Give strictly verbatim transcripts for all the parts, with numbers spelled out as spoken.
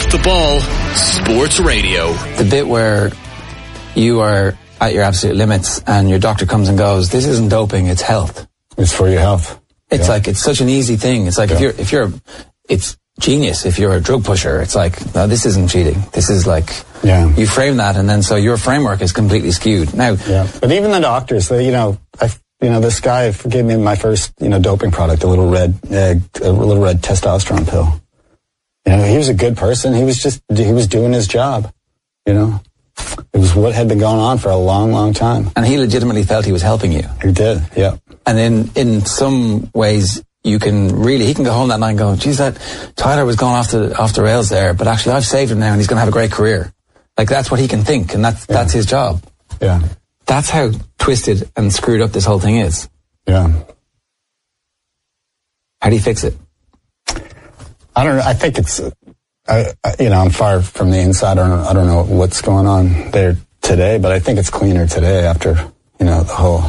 Off the Ball Sports Radio. The bit where you are at your absolute limits and your doctor comes and goes, this isn't doping, it's health. It's for your health. It's yeah. like, it's such an easy thing. It's like, yeah. if you're, if you're, it's genius. If you're a drug pusher, it's like, no, this isn't cheating. This is like, yeah. you frame that and then so your framework is completely skewed. Now, yeah. But even the doctors, they, you know, I, you know, this guy gave me my first, you know, doping product, a little red egg, a little red testosterone pill. You know, he was a good person. He was just, he was doing his job, you know. It was what had been going on for a long, long time. And he legitimately felt he was helping you. He did, yeah. And in, in some ways, you can really, he can go home that night and go, geez, that Tyler was going off the, off the rails there, but actually I've saved him now and he's going to have a great career. Like, that's what he can think, and that's, yeah. that's his job. Yeah. That's how twisted and screwed up this whole thing is. Yeah. How do you fix it? I don't know. I think it's, I, I, you know, I'm far from the inside. I don't, I don't know what's going on there today, but I think it's cleaner today after, you know, the whole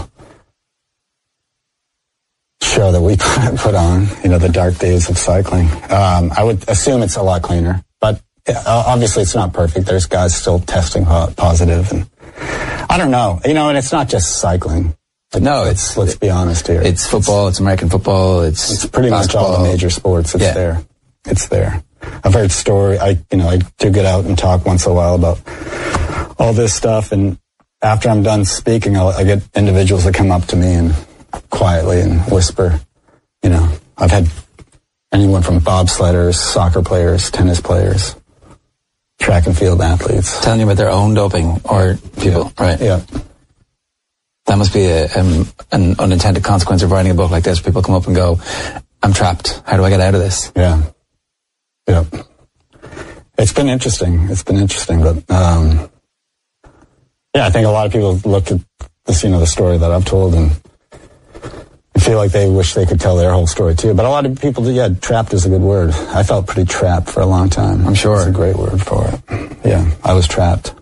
show that we put on, you know, the dark days of cycling. Um, I would assume it's a lot cleaner, but obviously it's not perfect. There's guys still testing positive, and I don't know, you know, and it's not just cycling. Like, no, let's, it's, let's be honest here. It's football, it's American football, it's It's pretty basketball. much all the major sports. It's yeah. there. It's there. I've heard story. I, you know, I do get out and talk once in a while about all this stuff, and after I'm done speaking, I'll, I get individuals that come up to me and quietly and whisper, you know, I've had anyone from bobsledders, soccer players, tennis players, track and field athletes. Telling you about their own doping or people, yeah. right? Yeah. That must be a, um, an unintended consequence of writing a book like this. People come up and go, I'm trapped. How do I get out of this? Yeah. Yeah. It's been interesting. It's been interesting, but, um, yeah, I think a lot of people look at this, you know, the story that I've told and feel like they wish they could tell their whole story too. But a lot of people, yeah, trapped is a good word. I felt pretty trapped for a long time. I'm sure. It's a great word for it. Yeah, I was trapped.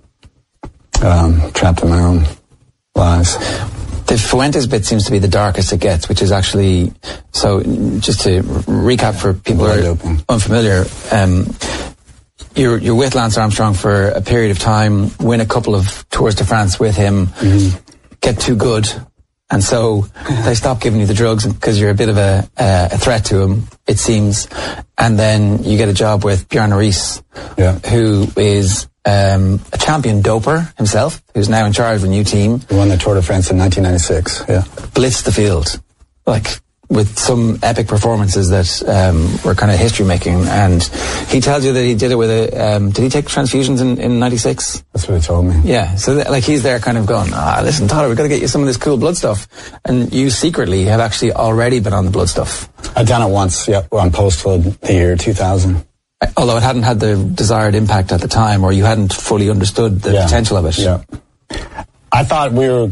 Um, trapped in my own lies. The Fuentes bit seems to be the darkest it gets, which is actually, so just to recap for people who are doping. unfamiliar, um, you're, you're with Lance Armstrong for a period of time, win a couple of Tours de France with him, mm-hmm. get too good, and so they stop giving you the drugs because you're a bit of a, a, a threat to him, it seems, and then you get a job with Bjarne Riis, yeah. who is Um, a champion doper himself, who's now in charge of a new team. He won the Tour de France in nineteen ninety-six, yeah. Blitzed the field, like, with some epic performances that um, were kind of history-making. And he tells you that he did it with a, um, did he take transfusions in, in ninety-six? That's what he told me. Yeah, so that, like, he's there kind of going, ah, listen, Tyler, we've got to get you some of this cool blood stuff. And you secretly have actually already been on the blood stuff. I'd done it once, yep, on Postwood, the year two thousand. Although it hadn't had the desired impact at the time, or you hadn't fully understood the yeah. potential of it. Yeah. I thought we were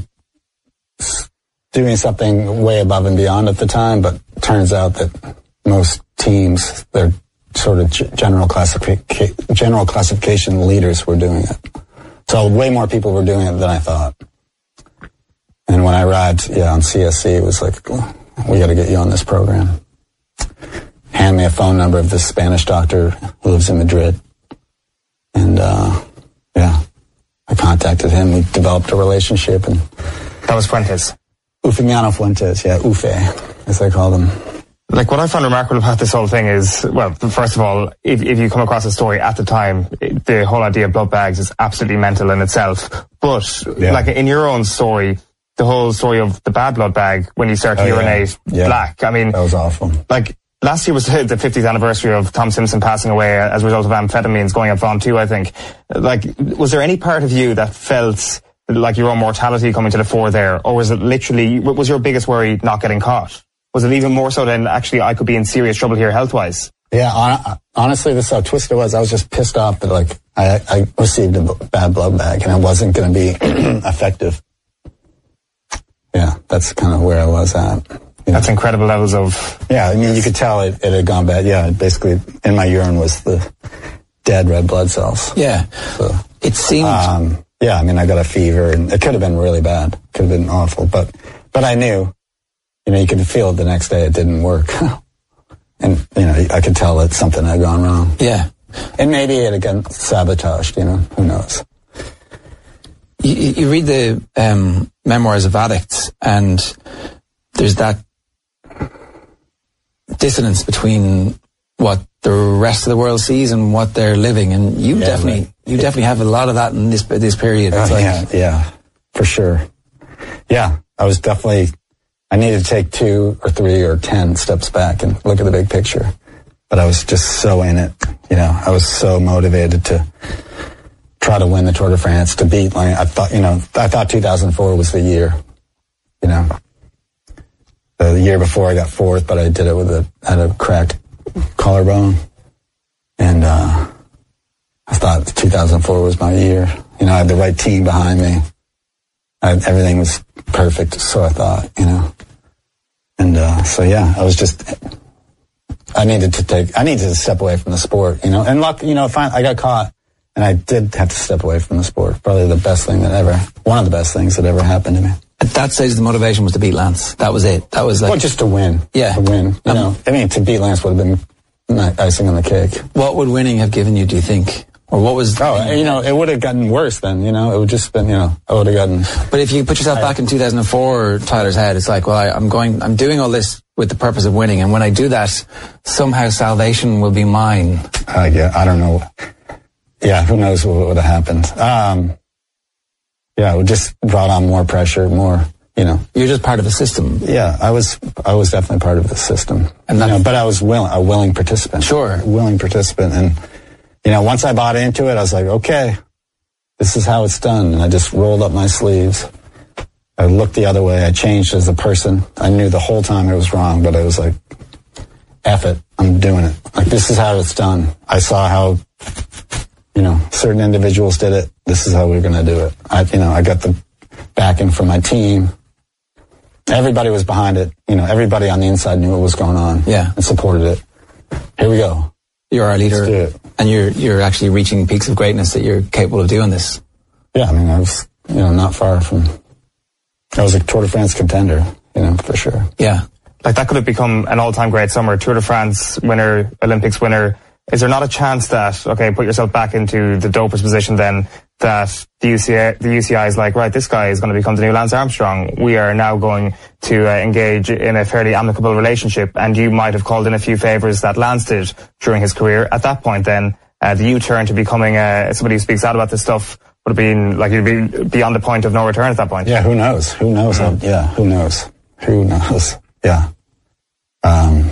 doing something way above and beyond at the time, but it turns out that most teams, they're sort of general classification, general classification leaders were doing it. So way more people were doing it than I thought. And when I arrived, yeah, on C S C, it was like, we got to get you on this program. Hand me a phone number of this Spanish doctor who lives in Madrid. And, uh, yeah, I contacted him. We developed a relationship. And that was Fuentes? Eufemiano Fuentes, yeah, Ufe, as they call them. Like, what I found remarkable about this whole thing is, well, first of all, if, if you come across a story at the time, it, the whole idea of blood bags is absolutely mental in itself. But, yeah. like, in your own story, the whole story of the bad blood bag, when you start to oh, urinate yeah. Yeah. black, I mean... That was awful. Like... Last year was the fiftieth anniversary of Tom Simpson passing away as a result of amphetamines going up Vaughan two, I think. Like, was there any part of you that felt like your own mortality coming to the fore there? Or was it literally, was your biggest worry not getting caught? Was it even more so than actually I could be in serious trouble here health-wise? Yeah, on, honestly, this is how twisted it was. I was just pissed off that, like, I, I received a bad blood bag and I wasn't going to be effective. Yeah, that's kind of where I was at. You know? That's incredible levels of... Yeah, I mean, you could tell it, it had gone bad. Yeah, basically, in my urine was the dead red blood cells. Yeah. So, it seemed... Um, yeah, I mean, I got a fever, and it could have been really bad. It could have been awful, but but I knew, you know, you could feel it the next day it didn't work. And, you know, I could tell that something had gone wrong. Yeah. And maybe it again sabotaged, you know, who knows. You, you read the um, memoirs of addicts, and there's that dissonance between what the rest of the world sees and what they're living, and you yeah, definitely right. you definitely have a lot of that in this this period. Uh, like, yeah, yeah, for sure. Yeah, I was definitely. I needed to take two or three or ten steps back and look at the big picture, but I was just so in it. You know, I was so motivated to try to win the Tour de France, to beat. Like, I thought, you know, I thought two thousand four was the year. You know, the, the year before I got fourth, but I did it with a had a cracked collarbone, and uh, I thought two thousand four was my year. You know, I had the right team behind me. I, everything was perfect, so I thought, you know, and uh, so yeah, I was just, I needed to take, I needed to step away from the sport, you know, and luck, you know, I got caught, and I did have to step away from the sport. Probably the best thing that ever, one of the best things that ever happened to me. At that stage, the motivation was to beat Lance. That was it. That was like... Well, just to win. Yeah. To win. You um, know, I mean, to beat Lance would have been icing on the cake. What would winning have given you, do you think? Or what was... Oh, you know, it would have gotten worse then, you know. It would just been, you know, I would have gotten... But if you put yourself I, back in two thousand four, Tyler's head, it's like, well, I, I'm going, I'm doing all this with the purpose of winning, and when I do that, somehow salvation will be mine. Uh, yeah, I don't know. Yeah, who knows what would have happened. Um, yeah, it would just brought on more pressure, more... You know, you're just part of a system. Yeah, I was. I was definitely part of the system. And you know, but I was willing, a willing participant. Sure, a willing participant. And you know, once I bought into it, I was like, okay, this is how it's done. And I just rolled up my sleeves. I looked the other way. I changed as a person. I knew the whole time it was wrong, but I was like, F it, I'm doing it. Like, this is how it's done. I saw how, you know, certain individuals did it. This is how we're going to do it. I, you know, I got the backing from my team. Everybody was behind it. You know, everybody on the inside knew what was going on. Yeah. And supported it. Here we go. You're our leader. Let's do it. And you're you're actually reaching peaks of greatness that you're capable of doing this. Yeah, I mean, I was, you know, not far from... I was a Tour de France contender, you know, for sure. Yeah. Like, that could have become an all-time great summer. Tour de France winner, Olympics winner. Is there not a chance that, okay, put yourself back into the doper's position then, that the U C I, the U C I is like, right, this guy is going to become the new Lance Armstrong. We are now going to uh, engage in a fairly amicable relationship, and you might have called in a few favours that Lance did during his career. At that point then, uh, the U-turn to becoming uh, somebody who speaks out about this stuff would have been, like, you'd be beyond the point of no return at that point. Yeah, who knows? Who knows? Mm-hmm. How, yeah, who knows? Who knows? Yeah. Um,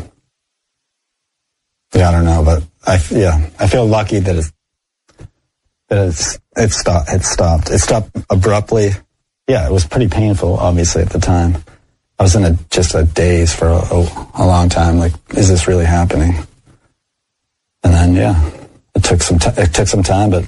yeah, I don't know, but I, yeah, I feel lucky that it's, that it's, it stopped, it stopped. It stopped abruptly. Yeah, it was pretty painful, obviously, at the time. I was in a, just a daze for a, a, a long time. Like, is this really happening? And then, yeah, it took some, t- it took some time, but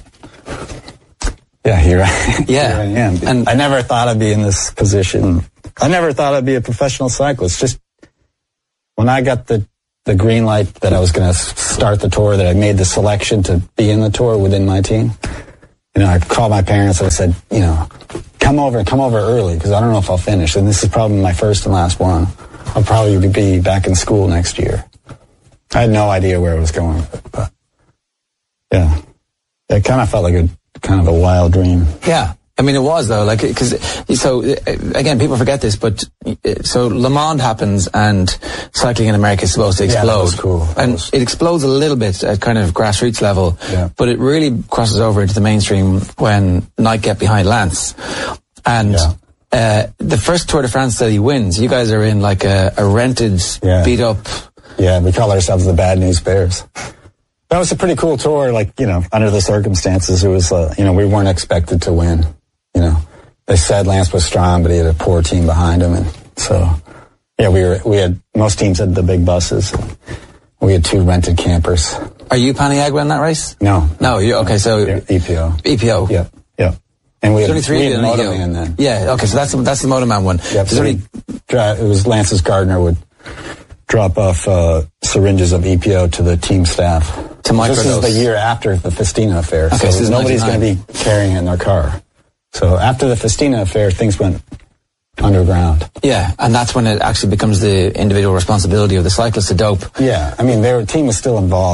yeah, here I, yeah. here I am. And I never thought I'd be in this position. I never thought I'd be a professional cyclist. Just when I got the, the green light that I was going to start the tour, that I made the selection to be in the tour within my team, you know, I called my parents and I said, you know, come over, come over early, because I don't know if I'll finish. And this is probably my first and last one. I'll probably be back in school next year. I had no idea where I was going with it, but yeah, it kind of felt like a kind of a wild dream. Yeah. I mean, it was, though, like, because, so, again, people forget this, but, so Le Mans happens and cycling in America is supposed to explode. Yeah, that was cool. That and was... it explodes a little bit at kind of grassroots level, yeah. but it really crosses over into the mainstream when Nike get behind Lance. And yeah. uh, the first Tour de France that he wins, you guys are in like a, a rented, yeah. beat up. Yeah, we call ourselves the Bad News Bears. That was a pretty cool tour, like, you know, under the circumstances. It was, uh, you know, we weren't expected to win. You know, they said Lance was strong, but he had a poor team behind him, and so yeah, we were. We had most teams had the big buses. And we had two rented campers. Are you Paniagua in that race? No, no. You okay? So yeah, E P O. E P O. Yeah, yeah. And we had, only three we had Motorman then. Yeah. Okay. So that's that's the Motorman one. Yeah. So only, it was Lance's gardener would drop off uh, syringes of E P O to the team staff. To microdose. This is the year after the Festina affair. Okay, so, so nobody's going to be carrying it in their car. So after the Festina affair, things went underground. Yeah, and that's when it actually becomes the individual responsibility of the cyclist to dope. Yeah, I mean, their team was still involved, but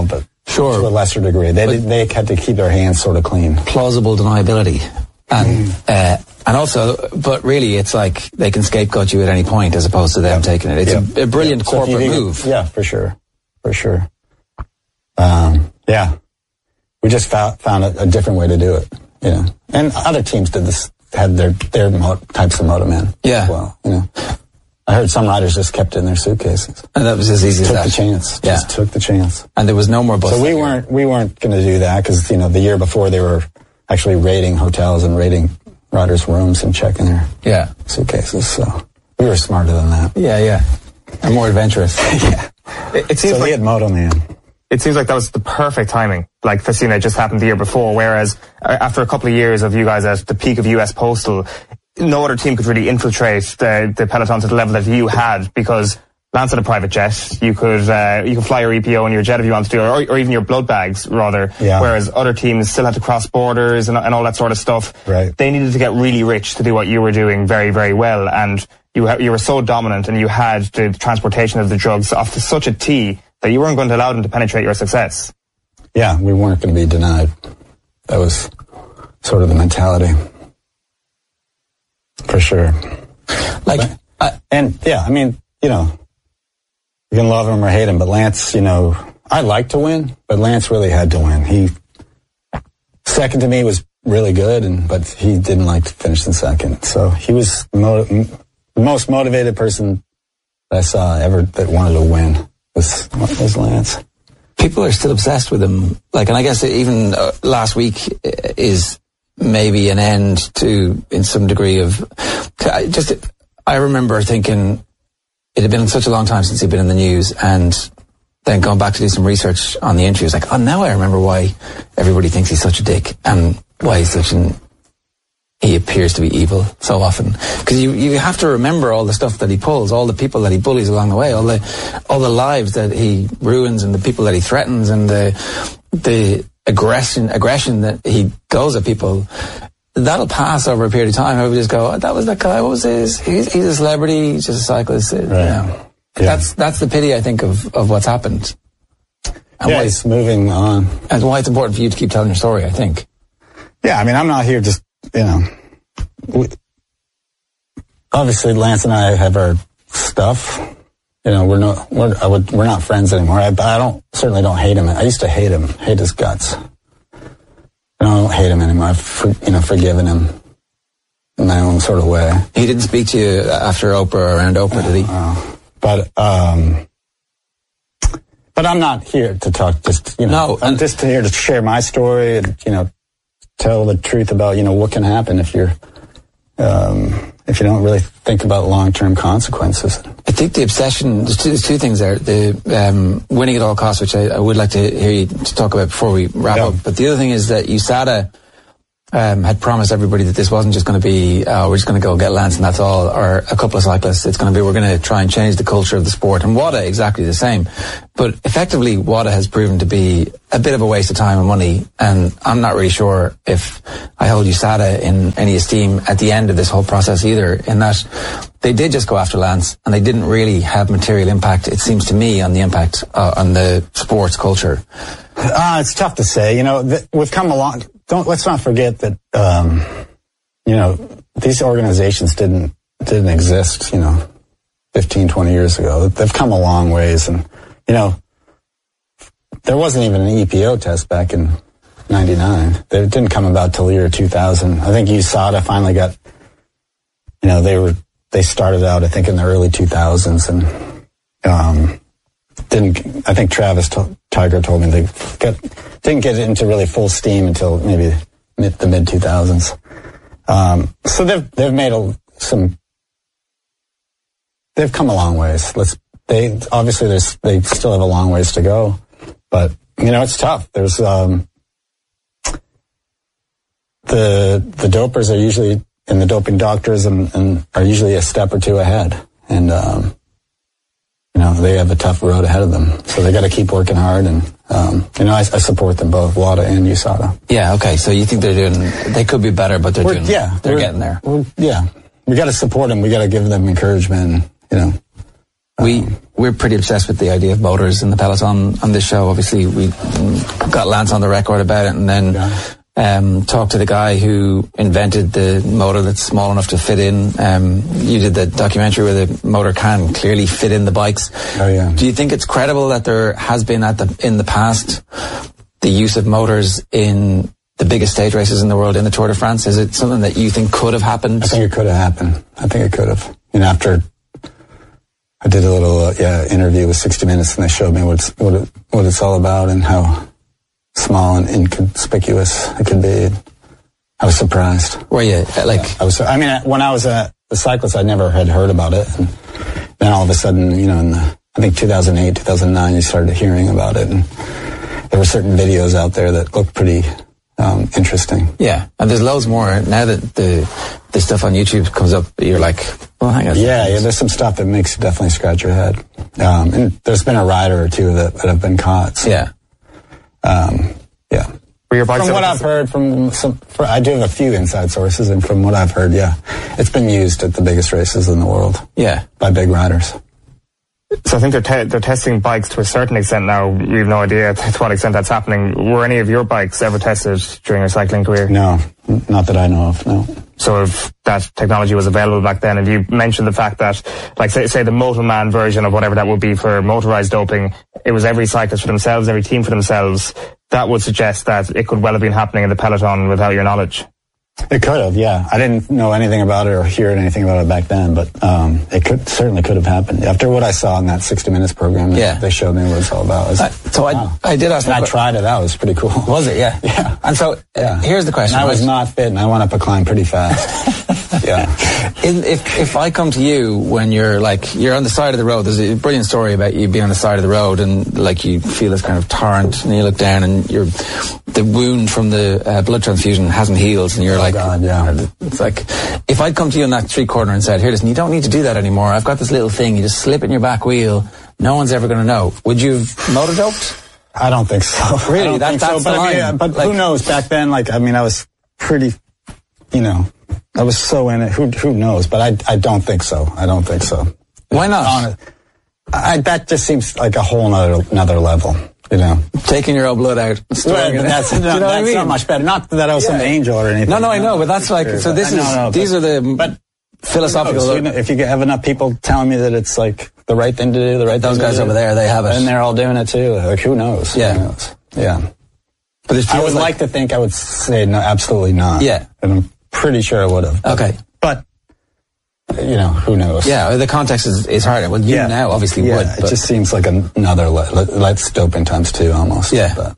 Sure. To a lesser degree. They did, they had to keep their hands sort of clean. Plausible deniability. And mm. uh, and also, but really it's like they can scapegoat you at any point as opposed to them yeah. taking it. It's yeah. a, a brilliant yeah. so corporate move. Yeah, for sure. For sure. Um, yeah. We just found, found a, a different way to do it. You know. And other teams did this, had their, their mo- types of motormen yeah. as well. You know. I heard some riders just kept it in their suitcases. And that was as easy took as that. Took the chance. Yeah. Just took the chance. And there was no more bus. So we weren't, we weren't going to do that because, you know, the year before they were actually raiding hotels and raiding riders' rooms and checking their yeah. suitcases. So we were smarter than that. Yeah, yeah. And more adventurous. yeah. It, it seems so like we had Moto Man. It seems like that was the perfect timing. Like Festina just happened the year before, whereas after a couple of years of you guys at the peak of U S Postal, no other team could really infiltrate the, the peloton to the level that you had, because Lance had a private jet. You could uh, you could fly your E P O in your jet if you wanted to, or, or even your blood bags, rather. Yeah. Whereas other teams still had to cross borders and, and all that sort of stuff. Right. They needed to get really rich to do what you were doing very, very well. And you ha- you were so dominant, and you had the transportation of the drugs off to such a T that you weren't going to allow them to penetrate your success. Yeah, we weren't going to be denied. That was sort of the mentality. For sure. Like, but, uh, and yeah, I mean, you know, you can love him or hate him, but Lance, you know, I like to win, but Lance really had to win. He, second to me was really good, and but he didn't like to finish in second. So he was mo- the most motivated person I saw ever that wanted to win was, was Lance. People are still obsessed with him. Like, and I guess even uh, last week is maybe an end to, in some degree of, I just, I remember thinking it had been such a long time since he'd been in the news, and then going back to do some research on the interviews, like, oh, now I remember why everybody thinks he's such a dick and why he's such an, he appears to be evil so often. Because you, you have to remember all the stuff that he pulls, all the people that he bullies along the way, all the, all the lives that he ruins, and the people that he threatens, and the, the, aggression aggression that he goes at people. That'll pass over a period of time. Everybody just go, oh, that was that guy, what was his, he's, he's a celebrity, he's just a cyclist. Right. You know. Yeah. That's that's the pity, I think, of, of what's happened. And yeah, why it's moving on. And why it's important for you to keep telling your story, I think. Yeah, I mean, I'm not here just, you know, we, obviously Lance and I have our stuff. You know, we're not we're I would, we're not friends anymore. I, I don't certainly don't hate him. I used to hate him, hate his guts. I don't hate him anymore. I've for, you know forgiven him in my own sort of way. He didn't speak to you after Oprah or around Oprah, did he? Uh, but um, but I'm not here to talk. Just you know, no, I'm just here to share my story and you know tell the truth about you know what can happen if you're. Um, if you don't really think about long-term consequences. I think the obsession, there's two, there's two things there. The um, winning at all costs, which I, I would like to hear you to talk about before we wrap yeah. up. But the other thing is that U S A D A um, had promised everybody that this wasn't just going to be, uh, we're just going to go get Lance and that's all, or a couple of cyclists. It's going to be, we're going to try and change the culture of the sport. And WADA, exactly the same. But effectively, WADA has proven to be a bit of a waste of time and money. And I'm not really sure if I hold U S A D A in any esteem at the end of this whole process either, in that they did just go after Lance and they didn't really have material impact, it seems to me, on the impact uh, on the sports culture. Uh, it's tough to say. You know, th- we've come along. Don't let's not forget that. Um, you know, these organizations didn't didn't exist. You know, fifteen, twenty years ago. They've come a long ways, and you know, there wasn't even an E P O test back in ninety-nine. It didn't come about till the year two thousand. I think U S A D A finally got. You know, they were they started out, I think, in the early two thousands, and um, didn't. I think Travis to, Tiger told me they got, didn't get into really full steam until maybe mid, the mid two thousands. Um, so they've they've made a, some. They've come a long ways. Let's. They obviously there's they still have a long ways to go, but you know it's tough. There's um, the the dopers are usually. And the doping doctors and, and are usually a step or two ahead. And, um, you know, they have a tough road ahead of them. So they got to keep working hard. And, um, you know, I, I support them both, WADA and U S A D A. Yeah, okay. So you think they're doing, they could be better, but they're we're, doing, yeah, they're getting there. Yeah. We got to support them. We got to give them encouragement. And, you know, We we're pretty obsessed with the idea of motors in the peloton on this show. Obviously, we got Lance on the record about it, and then yeah. um, talked to the guy who invented the motor that's small enough to fit in. Um, you did the documentary where the motor can clearly fit in the bikes. Oh yeah. Do you think it's credible that there has been at the in the past the use of motors in the biggest stage races in the world, in the Tour de France? Is it something that you think could have happened? I think it could have happened. I think it could have. You know, after I did a little uh, yeah interview with sixty minutes, and they showed me what it's, what, it, what it's all about and how small and inconspicuous it could be. I was surprised. Were you? Like, yeah, I was. I mean, when I was a, a cyclist, I never had heard about it, and then all of a sudden, you know, in the, I think two thousand eight, two thousand nine, you started hearing about it, and there were certain videos out there that looked pretty um, interesting. Yeah, and there's loads more now that the the stuff on YouTube comes up. You're like, well, hang on. Yeah, yeah. There's some stuff that makes you definitely scratch your head. Um, and there's been a rider or two that, that have been caught. So, yeah. Um, yeah. Your bikes from what I've heard from some, for, I do have a few inside sources, and from what I've heard, yeah, it's been used at the biggest races in the world. Yeah. By big riders. So I think they're te- they're testing bikes to a certain extent now. You have no idea to what extent that's happening. Were any of your bikes ever tested during your cycling career? No, not that I know of, no. So if that technology was available back then, and you mentioned the fact that, like, say, say the Motorman version of whatever that would be for motorized doping, it was every cyclist for themselves, every team for themselves, that would suggest that it could well have been happening in the peloton without your knowledge. It could have, yeah. I didn't know anything about it or hear anything about it back then, but um, it could certainly could have happened. After what I saw in that sixty minutes program, yeah. they showed me what it's all about. Was, uh, so wow. I, I did ask. And I tried it out. It was pretty cool. Was it? Yeah. Yeah. And so yeah. here's the question. And I was right? not fit, and I went up a climb pretty fast. Yeah. In, if if I come to you when you're like you're on the side of the road, there's a brilliant story about you being on the side of the road and like you feel this kind of torrent, and you look down and you're the wound from the uh, blood transfusion hasn't healed, and you're oh like, God, yeah. It's like if I'd come to you in that street corner and said, "Here, listen, you don't need to do that anymore. I've got this little thing. You just slip it in your back wheel. No one's ever going to know." Would you have motor doped? I don't think so. Really? That, that's so. the but line. I mean, but like, who knows? Back then, like I mean, I was pretty, you know, I was so in it. Who who knows? But I I don't think so. I don't think so. Why not? I, that just seems like a whole nother another level. You know, taking your own blood out. Well, it. That's, no, you know that's I mean? not much better. Not that I was yeah. some angel or anything. No, no, I know, but that's like, so this is, no, no, these but, are the but philosophical. You know, if you have enough people telling me that it's like the right thing to do, the right those thing guys to do, over there, they have it. And they're all doing it too. Like, who knows? Yeah. Who knows? Yeah. But it I would like, like to think I would say no, absolutely not. Yeah. And I'm pretty sure I would have. But, okay. But, you know, who knows? Yeah, the context is, is harder. Well, you yeah. now obviously yeah, would. It just seems like another, le- let's doping times two almost. Yeah. But.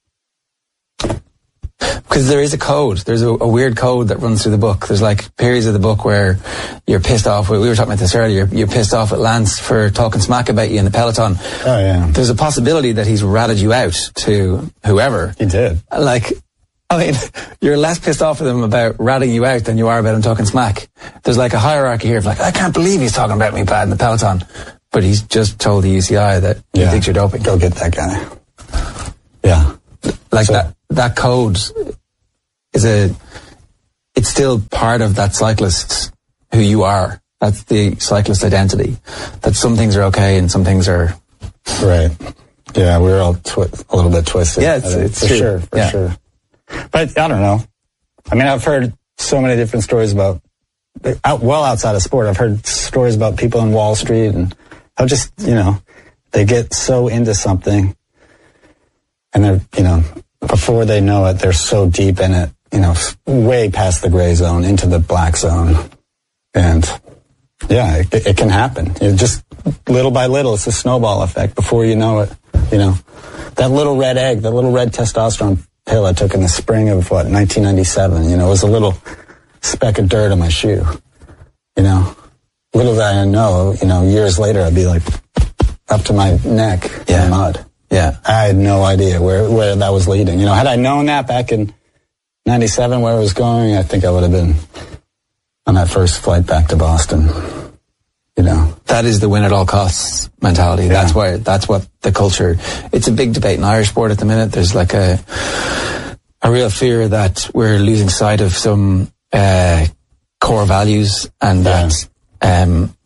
Because there is a code. There's a, a weird code that runs through the book. There's like periods of the book where you're pissed off. We were talking about this earlier. You're pissed off at Lance for talking smack about you in the peloton. Oh, yeah. There's a possibility that he's ratted you out to whoever. He did. Like, I mean, you're less pissed off with him about ratting you out than you are about him talking smack. There's like a hierarchy here of like, I can't believe he's talking about me bad in the peloton. But he's just told the U C I that yeah. he thinks you're doping. Go get that guy. Yeah. Like so, that, that code is a, it's still part of that cyclist who you are. That's the cyclist identity. That some things are okay and some things are. Right. Yeah, we're all twi- a little bit twisted. Yeah, it's, it's for true. sure, for yeah. sure. But I don't know. I mean, I've heard so many different stories about, out, well outside of sport, I've heard stories about people in Wall Street and I've just, you know, they get so into something and they're, you know, before they know it, they're so deep in it, you know, way past the gray zone into the black zone. And yeah, it, it can happen. It just little by little, it's a snowball effect. Before you know it, you know, that little red egg, that little red testosterone pill I took in the spring of what, nineteen ninety-seven, you know, it was a little speck of dirt on my shoe, you know, little did I know, you know, years later I'd be like up to my neck yeah. in mud. Yeah. I had no idea where, where that was leading. You know, had I known that back in ninety-seven where it was going, I think I would have been on that first flight back to Boston. You know. That is the win at all costs mentality. Yeah. That's why, that's what the culture, it's a big debate in Irish sport at the minute. There's like a, a real fear that we're losing sight of some, uh, core values and that, yeah. um,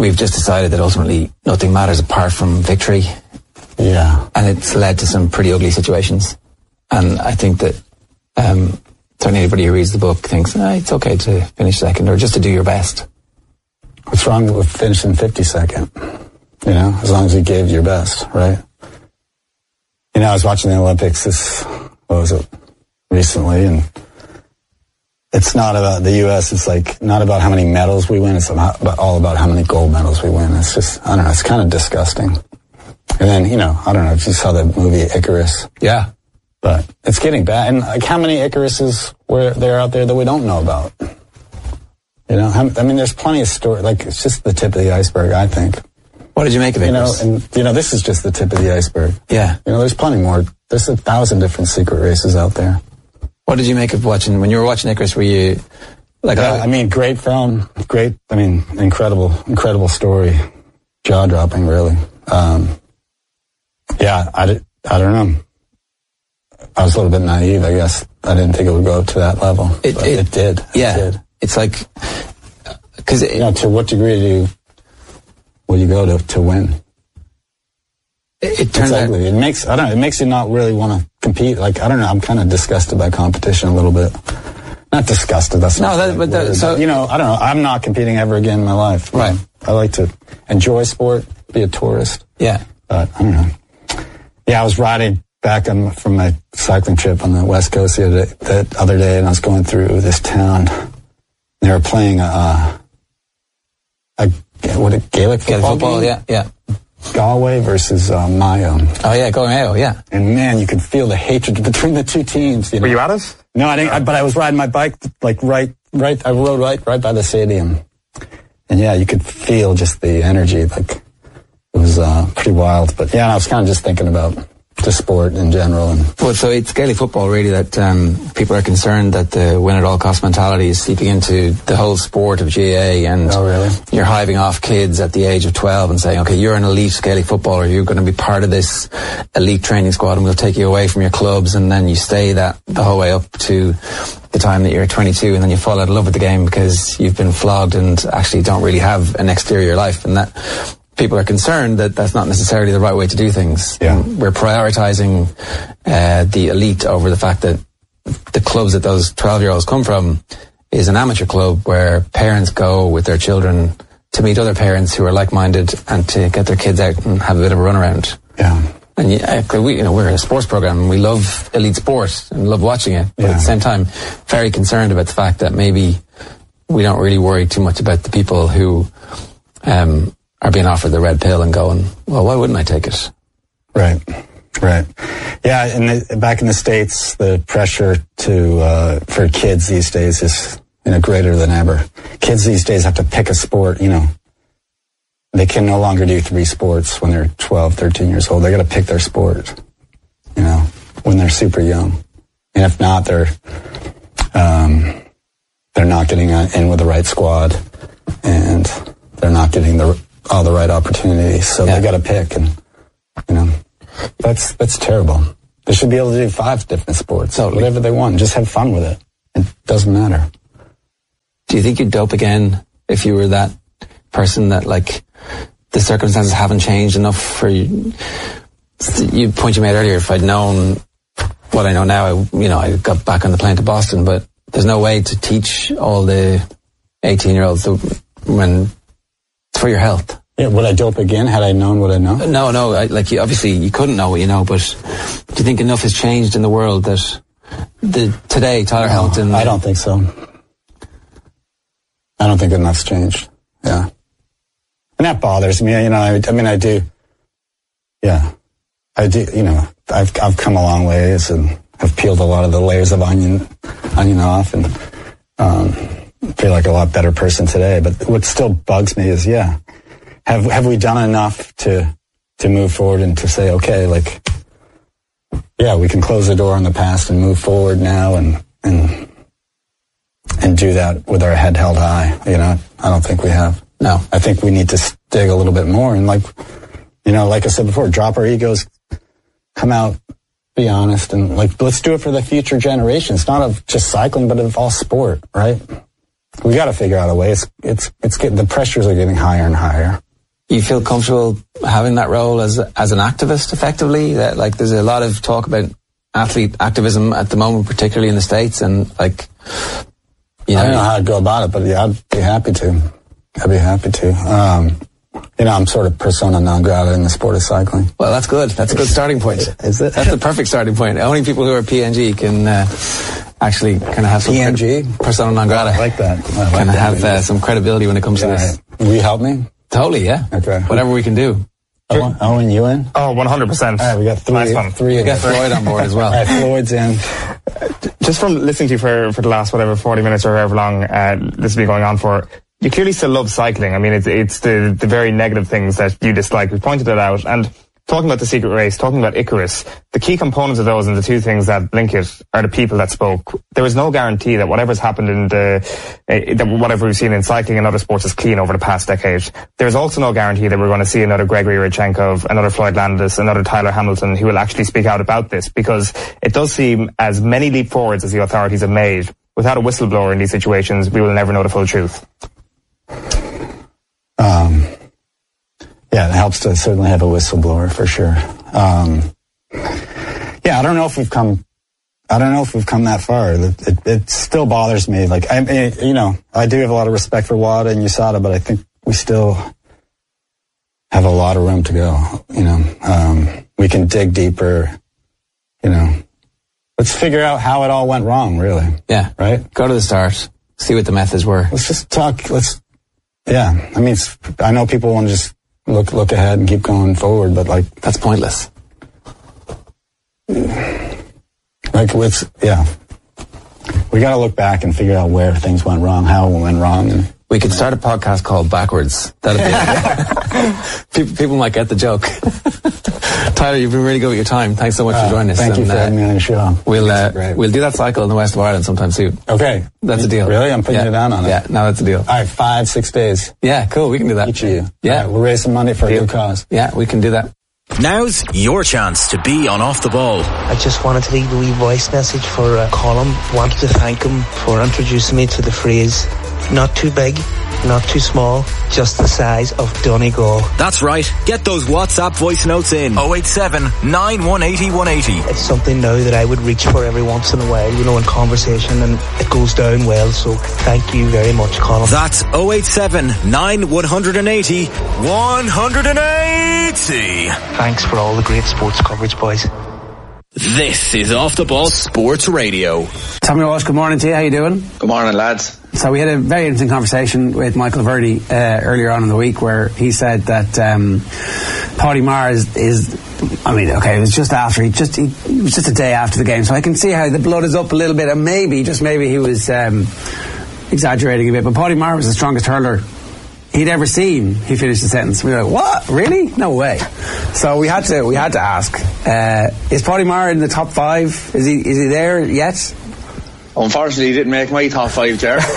we've just decided that ultimately nothing matters apart from victory. Yeah. And it's led to some pretty ugly situations. And I think that um, certainly anybody who reads the book thinks, ah, it's okay to finish second or just to do your best. What's wrong with finishing fifty-second? You know, as long as you gave your best, right? You know, I was watching the Olympics this, what was it, recently, and it's not about the U S, it's like, not about how many medals we win, it's about, all about how many gold medals we win. It's just, I don't know, it's kind of disgusting. And then, you know, I don't know if you saw the movie Icarus. Yeah. But it's getting bad. And like, how many Icaruses were there out there that we don't know about? You know, how, I mean, there's plenty of story. Like, it's just the tip of the iceberg, I think. What did you make of Icarus? You know, and, you know, this is just the tip of the iceberg. Yeah. You know, there's plenty more. There's a thousand different secret races out there. What did you make of watching, when you were watching Icarus, were you, like... Yeah, I, I mean, great film. Great, I mean, incredible, incredible story. Jaw-dropping, really. Um, yeah, I, did, I don't know. I was a little bit naive, I guess. I didn't think it would go up to that level. It, it, it did. Yeah. It did. It's like... Because... You know, to what degree do you... will you go to, to win? It, it turns out... It makes, I don't know, it makes you not really want to compete. Like, I don't know, I'm kind of disgusted by competition a little bit. Not disgusted, that's not no, that, but that, so, you know, I don't know, I'm not competing ever again in my life. Right. I like to enjoy sport, be a tourist. Yeah. But, I don't know. Yeah, I was riding back on, from my cycling trip on the West Coast the other day, that other day, and I was going through this town. They were playing a, a what, a Gaelic football, Gaelic football, game? yeah, yeah. Galway versus uh, Mayo. Oh yeah, Galway Mayo, yeah. And man, you could feel the hatred between the two teams. You know? Were you at it? No, I didn't. I, but I was riding my bike, like right, right. I rode right, right by the stadium, and yeah, you could feel just the energy. Like it was uh, pretty wild. But yeah, I was kind of just thinking about the sport in general. And well, so it's Gaelic football really that um, people are concerned that the win at all cost mentality is seeping into the whole sport of G A A, and oh, really? You're hiving off kids at the age of twelve and saying, okay, you're an elite Gaelic footballer, you're going to be part of this elite training squad and we'll take you away from your clubs, and then you stay that the whole way up to the time that you're twenty-two, and then you fall out of love with the game because you've been flogged and actually don't really have an exterior life. And that people are concerned that that's not necessarily the right way to do things. Yeah. We're prioritizing uh, the elite over the fact that the clubs that those twelve-year-olds come from is an amateur club where parents go with their children to meet other parents who are like-minded and to get their kids out and have a bit of a run around. Yeah. And yeah, we, you know, we're a sports program and we love elite sport and love watching it. But yeah. at the same time, very concerned about the fact that maybe we don't really worry too much about the people who um, are being offered the red pill and going, well, why wouldn't I take it? Right, right. Yeah, in the, back in the States, the pressure to uh, for kids these days is, you know, greater than ever. Kids these days have to pick a sport, you know. They can no longer do three sports when they're twelve, thirteen years old. They got to pick their sport, you know, when they're super young. And if not, they're um, they're not getting in with the right squad, and they're not getting the all the right opportunities. So yeah. they got to pick, and you know, that's that's terrible. They should be able to do five different sports, totally. Whatever they want. Just have fun with it. It doesn't matter. Do you think you'd dope again if you were that person that, like, the circumstances haven't changed enough for you? You point you made earlier, if I'd known what I know now, I, you know, I got back on the plane to Boston, but there's no way to teach all the eighteen-year-olds when it's for your health. Yeah, would I dope again had I known what I know? No, no, I, like, you, obviously you couldn't know what you know, but do you think enough has changed in the world that the today Tyler no, Hamilton... I don't think so. I don't think enough's changed. Yeah. And that bothers me. You know, I, I mean, I do. Yeah. I do, you know, I've, I've come a long ways and have peeled a lot of the layers of onion, onion off and, um, feel like a lot better person today. But what still bugs me is, yeah, have, have we done enough to, to move forward and to say, okay, like, yeah, we can close the door on the past and move forward now and, and, and do that with our head held high. You know, I don't think we have. No. I think we need to dig a little bit more and, like, you know, like I said before, drop our egos, come out, be honest, and, like, let's do it for the future generations, not of just cycling, but of all sport, right? we got to figure out a way. It's it's it's getting, the pressures are getting higher and higher. You feel comfortable having that role as as an activist, effectively? That, like, there's a lot of talk about athlete activism at the moment, particularly in the States, and like, you know, I don't know how to go about it, but yeah, I'd be happy to. I'd be happy to. Um, you know, I'm sort of persona non grata in the sport of cycling. Well, that's good. That's a good starting point. Is it? That's the perfect starting point. Only people who are P N G can uh, actually kind of have some P N G? Cred- persona non grata. I like that. I like kind of that. have uh, some credibility when it comes Yeah, to this. will you help me? Totally, yeah. Okay. Whatever we can do. Owen, Owen, you in? Oh, one hundred percent. All right, we got three. Nice one. Three We of got us. Floyd on board as well. All right, Floyd's in. Just from listening to you for, for the last, whatever, forty minutes or however long uh, this has been going on for, you clearly still love cycling. I mean, it's, it's the, the very negative things that you dislike. We pointed it out. And talking about the secret race, talking about Icarus, the key components of those and the two things that blink it are the people that spoke. There is no guarantee that whatever's happened in the, uh, that whatever we've seen in cycling and other sports is clean over the past decade. There's also no guarantee that we're going to see another Gregory Rodchenkov, another Floyd Landis, another Tyler Hamilton who will actually speak out about this, because it does seem as many leap forwards as the authorities have made. Without a whistleblower in these situations, we will never know the full truth. Um, yeah, it helps to certainly have a whistleblower for sure. Um, yeah, I don't know if we've come. I don't know if we've come that far. It, it, it still bothers me. Like, I, I, you know, I do have a lot of respect for WADA and U S A D A, but I think we still have a lot of room to go. You know, um, we can dig deeper. You know, let's figure out how it all went wrong. Really. Yeah. Right. Go to the start. See what the methods were. Let's just talk. Let's. Yeah, I mean, it's, I know people want to just look look ahead and keep going forward, but like That's pointless. like it's yeah, we got to look back and figure out where things went wrong, how it went wrong. And, We could start a podcast called Backwards. That'd be people, people might get the joke. Tyler, you've been really good with your time. Thanks so much uh, for joining us. Thank you and, for uh, having me on the show. We'll uh, Great. we'll do that cycle in the west of Ireland sometime soon. Okay, That's a deal. Really, I'm putting yeah. you down on it. Yeah, no, that's a deal. All right, five six days. Yeah, cool. We can do that. Each of you. Yeah, All right, we'll raise some money for a good cause. Yeah, we can do that. Now's your chance to be on Off the Ball. I just wanted to leave a wee voice message for uh, Colin. Wanted to thank him for introducing me to the phrase, not too big, not too small, just the size of Donegal. That's right. Get those WhatsApp voice notes in. oh eight seven, nine one eight oh, one eight oh. It's something now that I would reach for every once in a while, you know, in conversation, and it goes down well, so thank you very much, Colin. That's oh eight seven, nine one eight oh, one eight oh. Thanks for all the great sports coverage, boys. This is Off the Ball Sports Radio. Tommy Walsh, good morning to you. How you doing? Good morning, lads. So we had a very interesting conversation with Michael Verdi uh, earlier on in the week, where he said that um, Paddy Maher is, is, I mean, okay, it was just after, he just, he, it was just a day after the game, so I can see how the blood is up a little bit, and maybe, just maybe he was um, exaggerating a bit, but Paddy Maher was the strongest hurler he'd ever seen. He finished the sentence. We were like, what? Really? No way. So we had to, we had to ask, uh, is Paddy Maher in the top five? Is he, is he there yet? Unfortunately, he didn't make my top five, Ger. uh,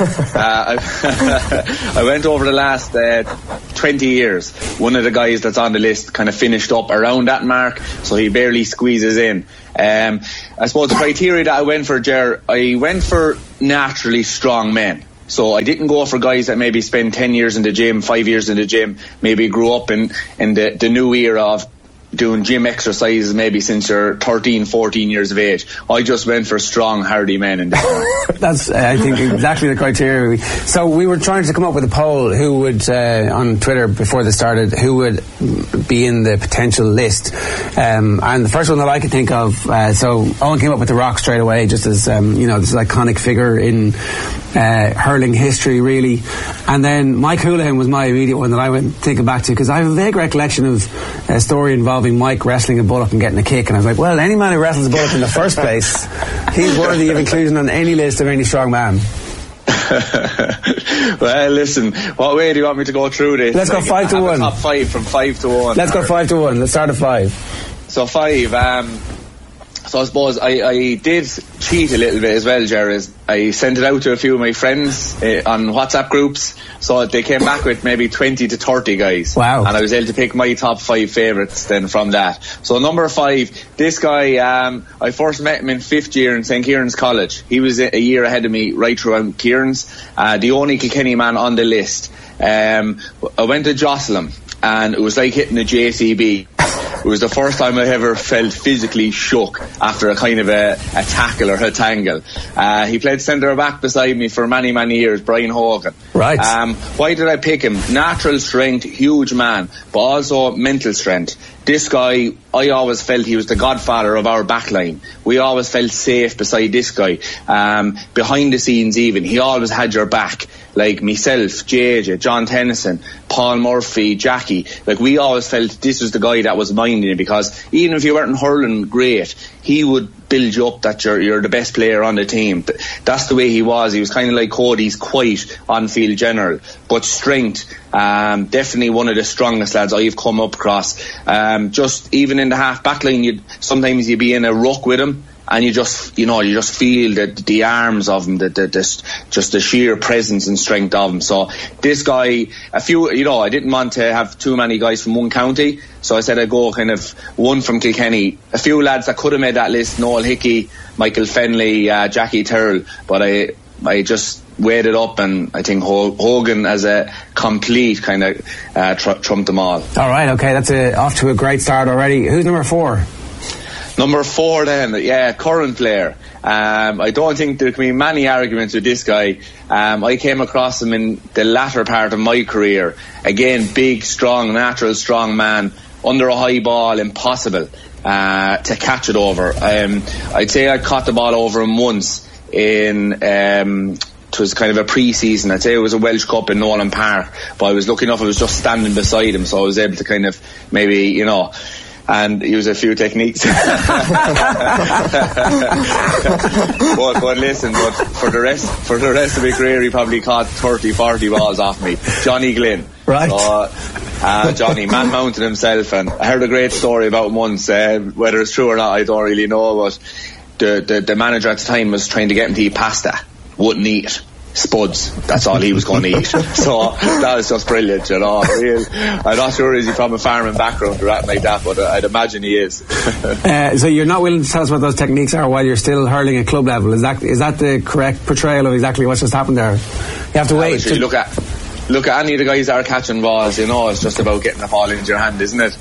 I, I went over the last uh, twenty years. One of the guys that's on the list kind of finished up around that mark, so he barely squeezes in. Um, I suppose the criteria that I went for, Ger, I went for naturally strong men. So I didn't go for guys that maybe spend ten years in the gym, five years in the gym, maybe grew up in, in the, the new era of doing gym exercises maybe since you're thirteen, fourteen years of age. I just went for strong, hardy men in the That's, uh, I think, exactly the criteria. So we were trying to come up with a poll who would, uh, on Twitter before this started, who would be in the potential list. Um, and the first one that I could think of, uh, so Owen came up with The Rock straight away, just as, um, you know, this iconic figure in uh, hurling history, really. And then Mike Houlihan was my immediate one that I went thinking back to, because I have a vague recollection of a story involving Mike wrestling a bullock and getting a kick, and I was like, well, any man who wrestles a bullock in the first place, he's worthy of inclusion on any list of any strong man. Well, listen, what way do you want me to go through this? Let's like, go five to one. Top five from five to one. Let's go five to one. Let's start at five. So five. Um, so I suppose I, I did cheat a little bit as well, Jared. I sent it out to a few of my friends uh, on WhatsApp groups, so they came back with maybe twenty to thirty guys. Wow. And I was able to pick my top five favourites then from that. So number five, this guy, um, I first met him in fifth year in Saint Kieran's College. He was a year ahead of me right throughout Kieran's, uh, the only Kilkenny man on the list. Um, I went to Jocelyn, and it was like hitting a J C B. It was the first time I ever felt physically shook after a kind of a, a tackle or a tangle. Uh, he played centre back beside me for many, many years, Brian Hogan. Right. Um, why did I pick him? Natural strength, huge man, but also mental strength. This guy, I always felt he was the godfather of our backline. We always felt safe beside this guy. Um, behind the scenes even, he always had your back. Like myself, J J, John Tennyson, Paul Murphy, Jackie. Like, we always felt this was the guy that was minding you, because even if you weren't hurling great, he would build you up that you're, you're the best player on the team. That's the way he was. He was kind of like Cody's quiet on-field general, but strength. Um, definitely one of the strongest lads I've come up across. Um, just even in the half-back line, you'd, sometimes you'd be in a ruck with him, and you just, you know, you just feel the, the arms of him, the, the, the, just the sheer presence and strength of him. So this guy, a few, you know, I didn't want to have too many guys from one county, so I said I'd go kind of one from Kilkenny. A few lads that could have made that list: Noel Hickey, Michael Fenley, uh, Jackie Terrell, but I, I just weighed it up, and I think Hogan as a complete kind of uh, tr- trumped them all. All right, okay, that's a, off to a great start already. Who's number four? Number four then, yeah, current player. Um, I don't think there can be many arguments with this guy. Um, I came across him in the latter part of my career. Again, big, strong, natural, strong man. Under a high ball, impossible uh, to catch it over. Um, I'd say I caught the ball over him once in... Um, it was kind of a pre-season. I'd say it was a Welsh Cup in Nolan Park, but I was lucky enough I was just standing beside him, so I was able to kind of maybe, you know, and use a few techniques. but, but listen, but for the rest for the rest of my career, he probably caught thirty, forty balls off me. Johnny Glynn. Right. So, uh, Johnny, man mounted himself, and I heard a great story about him once. Uh, whether it's true or not, I don't really know, but the, the, the manager at the time was trying to get him to eat pasta. Wouldn't eat it. Spuds, that's all he was going to eat. So that was just brilliant, you know. I'm not sure is he from a farming background or anything like that, but I'd imagine he is. uh, so you're not willing to tell us what those techniques are while you're still hurling at club level. Is that is that the correct portrayal of exactly what's just happened there? You have to wait. To look at look at any of the guys that are catching balls, you know, it's just about getting the ball into your hand, isn't it?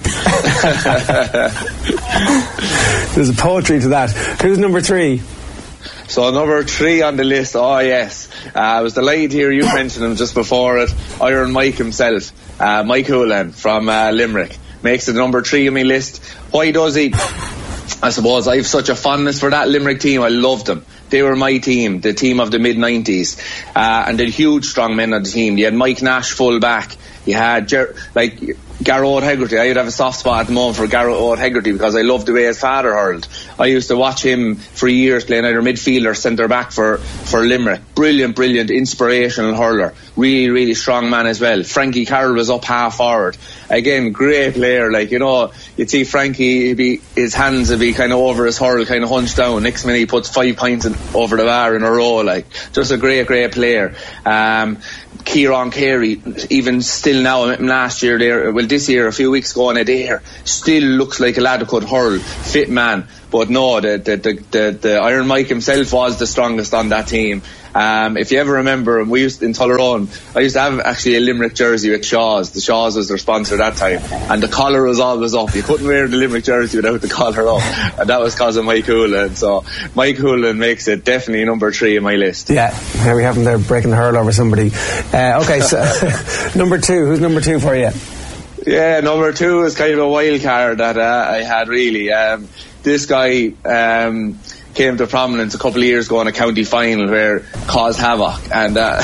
There's a poetry to that. Who's number three? So number three on the list, oh yes, uh, I was delighted to hear you mention him just before it. Iron Mike himself, uh, Mike Houlihan from uh, Limerick, makes it number three on my list. Why does he? I suppose I have such a fondness for that Limerick team. I loved them. They were my team, the team of the mid nineties, uh, and they're huge strong men on the team. You had Mike Nash full back. You had Ger- like Garrett Hegarty. I'd have a soft spot at the moment for Garrett Hegarty because I loved the way his father hurled. I used to watch him for years playing either midfielder, centre back for, for Limerick. Brilliant, brilliant, inspirational hurler. Really, really strong man as well. Frankie Carroll was up half forward. Again, great player. Like, you know, you'd see Frankie, he'd be, his hands would be kind of over his hurl, kind of hunched down. Next minute he puts five points in, over the bar in a row. Like, just a great, great player. Um, Kieran Carey, even still now, I met him last year there, well this year, a few weeks ago on a day here, still looks like a lad who could hurl, fit man. But no, the the, the the the Iron Mike himself was the strongest on that team. Um, if you ever remember, we used in Tullaroan, I used to have actually a Limerick jersey with Shaw's. The Shaw's was their sponsor that time, and the collar was always up. You couldn't wear the Limerick jersey without the collar up, and that was because of Mike Houlihan. So Mike Houlihan makes it definitely number three in my list. Yeah, here we have him there breaking the hurl over somebody. Uh, okay, so number two. Who's number two for you? Yeah, number two is kind of a wild card that uh, I had really. Um, this guy um, came to prominence a couple of years ago in a county final where caused havoc, and uh,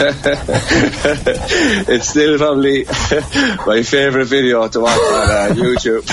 it's still probably my favourite video to watch on uh, YouTube.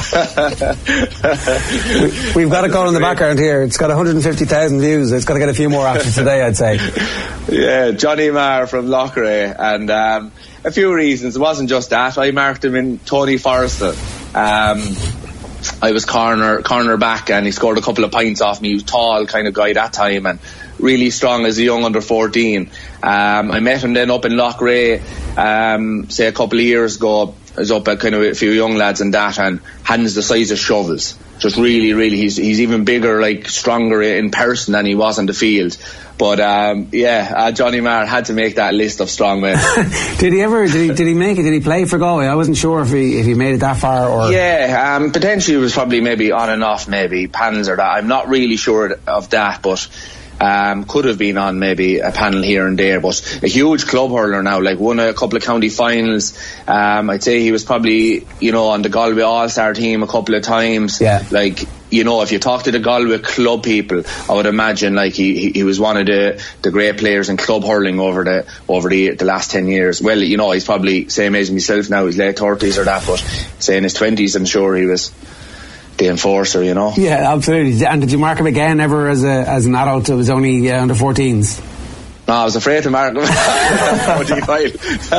we, we've got it going in the background here. It's got one hundred fifty thousand views. It's got to get a few more after today, I'd say. Yeah, Johnny Marr from Loughrea, and um, a few reasons. It wasn't just that. I marked him in Tony Forrestal. Um, I was corner corner back, and he scored a couple of points off me. He was tall kind of guy that time, and really strong as a young under fourteen. Um, I met him then up in Loughrea, um, say a couple of years ago. I was up at kind of a few young lads and that, and hands the size of shovels. Just really, really, he's he's even bigger, like stronger in person than he was on the field. But um, yeah, uh, Johnny Marr had to make that list of strong men. Did he ever? Did he? Did he make it? Did he play for Galway? I wasn't sure if he if he made it that far or. Yeah, um, potentially it was probably maybe on and off, maybe panels or that. I'm not really sure of that, but. Um, could have been on maybe a panel here and there, but a huge club hurler now, like won a couple of county finals. Um, I'd say he was probably, you know, on the Galway All-Star team a couple of times. Yeah. Like, you know, if you talk to the Galway club people, I would imagine like he, he, he was one of the, the great players in club hurling over the over the the last ten years. Well, you know, he's probably same age as myself now, he's late thirties or that, but say in his twenties, I'm sure he was the enforcer, you know. Yeah, absolutely. And did you mark him again ever as a as an adult? It was only uh, under fourteens. No, I was afraid to mark him. forty-five.